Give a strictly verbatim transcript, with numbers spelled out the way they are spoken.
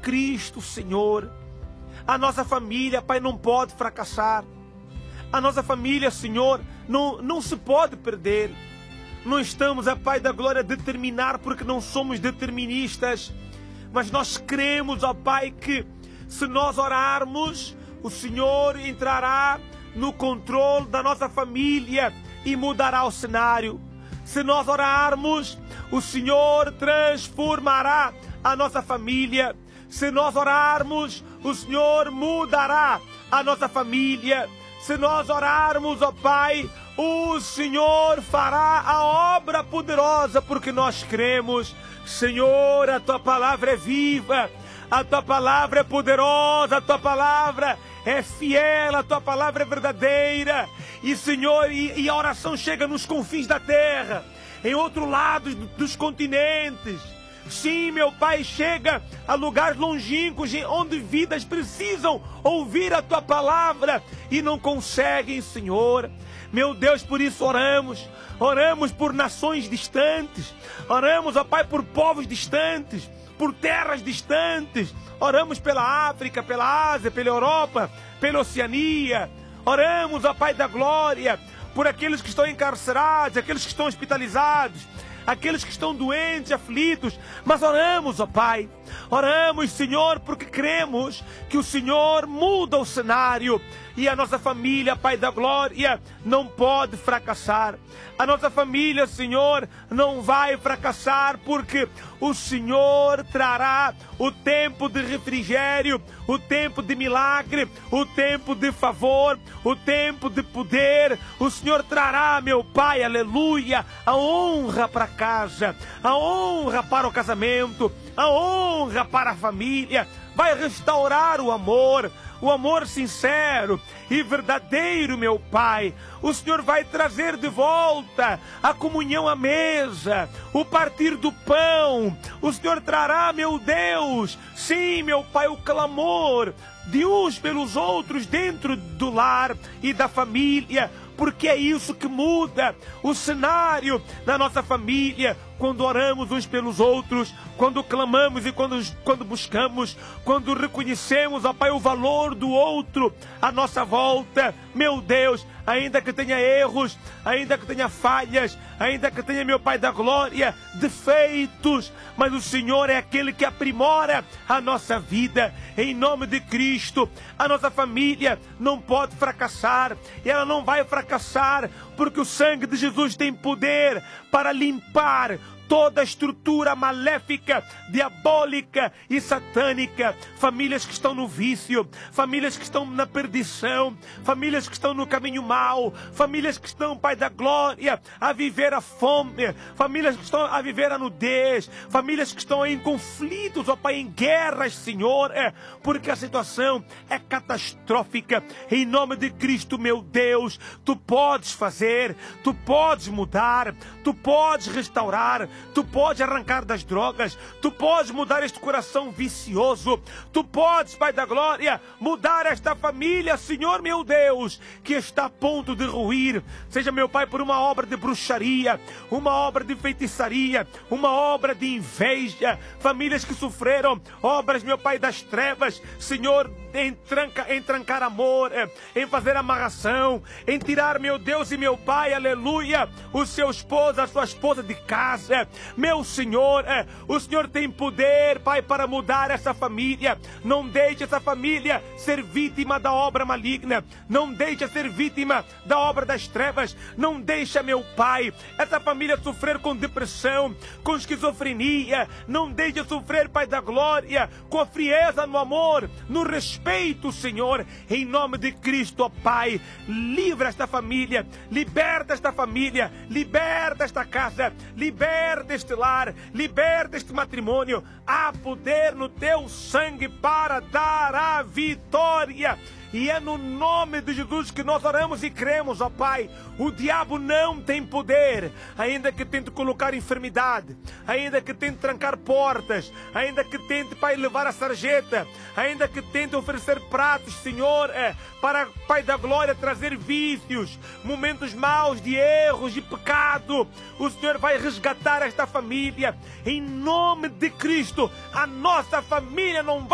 Cristo, Senhor, a nossa família, Pai, não pode fracassar. A nossa família, Senhor, não, não se pode perder. Não estamos, a Pai da glória, a determinar porque não somos deterministas. Mas nós cremos, ó Pai, que se nós orarmos, o Senhor entrará no controle da nossa família e mudará o cenário. Se nós orarmos, o Senhor transformará a nossa família. Se nós orarmos, o Senhor mudará a nossa família. Se nós orarmos, ó Pai, o Senhor fará a obra poderosa, porque nós cremos. Senhor, a Tua palavra é viva, a Tua palavra é poderosa, a Tua palavra é fiel, a Tua palavra é verdadeira. E, Senhor, e, e a oração chega nos confins da terra, em outro lado dos continentes. Sim, meu Pai, chega a lugares longínquos onde vidas precisam ouvir a Tua palavra e não conseguem, Senhor. Meu Deus, por isso oramos. Oramos por nações distantes. Oramos, ó Pai, por povos distantes, por terras distantes. Oramos pela África, pela Ásia, pela Europa, pela Oceania. Oramos, ó Pai da glória, por aqueles que estão encarcerados, aqueles que estão hospitalizados, aqueles que estão doentes, aflitos. Mas oramos, ó Pai, oramos, Senhor, porque cremos que o Senhor muda o cenário e a nossa família, Pai da glória, não pode fracassar. A nossa família, Senhor, não vai fracassar, porque o Senhor trará o tempo de refrigério, o tempo de milagre, o tempo de favor, o tempo de poder. O Senhor trará, meu Pai, aleluia, a honra para casa, a honra para o casamento, a honra para a família. Vai restaurar o amor, o amor sincero e verdadeiro, meu Pai. O Senhor vai trazer de volta a comunhão à mesa, o partir do pão. O Senhor trará, meu Deus, sim, meu Pai, o clamor de uns pelos outros dentro do lar e da família, porque é isso que muda o cenário da nossa família, quando oramos uns pelos outros, quando clamamos e quando, quando buscamos, quando reconhecemos, ó Pai, o valor do outro à nossa volta. Meu Deus, ainda que tenha erros, ainda que tenha falhas, ainda que tenha, meu Pai da glória, defeitos, mas o Senhor é aquele que aprimora a nossa vida. Em nome de Cristo, a nossa família não pode fracassar, e ela não vai fracassar, porque o sangue de Jesus tem poder para limpar toda a estrutura maléfica, diabólica e satânica. Famílias que estão no vício, famílias que estão na perdição, famílias que estão no caminho mau, famílias que estão, Pai da glória, a viver a fome, famílias que estão a viver a nudez, famílias que estão em conflitos, ó Pai, em guerras, Senhor, é, porque a situação é catastrófica. Em nome de Cristo, meu Deus, Tu podes fazer, Tu podes mudar, Tu podes restaurar, Tu podes arrancar das drogas, Tu podes mudar este coração vicioso, Tu podes, Pai da glória, mudar esta família, Senhor meu Deus, que está a ponto de ruir, seja, meu Pai, por uma obra de bruxaria, uma obra de feitiçaria, uma obra de inveja, famílias que sofreram obras, meu Pai, das trevas, Senhor, em, tranca, em trancar amor, em fazer amarração, em tirar, meu Deus e meu Pai, aleluia, o seu esposo, a sua esposa de casa. Meu Senhor, o Senhor tem poder, Pai, para mudar essa família. Não deixe essa família ser vítima da obra maligna, não deixe ser vítima da obra das trevas, não deixe, meu Pai, essa família sofrer com depressão, com esquizofrenia, não deixe sofrer, Pai da glória, com a frieza no amor, no respeito, Senhor, em nome de Cristo, ó Pai. Livra esta família, liberta esta família, liberta esta casa, liberta este lar, liberta este matrimônio. Há poder no Teu sangue para dar a vitória. E é no nome de Jesus que nós oramos e cremos, ó Pai. O diabo não tem poder, ainda que tente colocar enfermidade, ainda que tente trancar portas, ainda que tente, Pai, levar a sarjeta, ainda que tente oferecer pratos, Senhor, é, para, Pai da glória, trazer vícios, momentos maus de erros, de pecado. O Senhor vai resgatar esta família. Em nome de Cristo, a nossa família não vai